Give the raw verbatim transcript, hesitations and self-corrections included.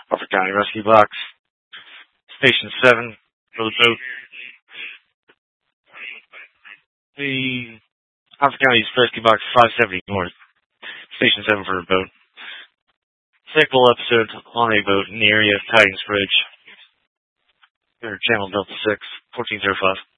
Harford County Rescue Box. Station seven for the boat. The Harford County Rescue Box five seventy North. Station seven for the boat. Sample episode on a boat in the area of Tidings Bridge. Channel Delta six, fourteen oh five.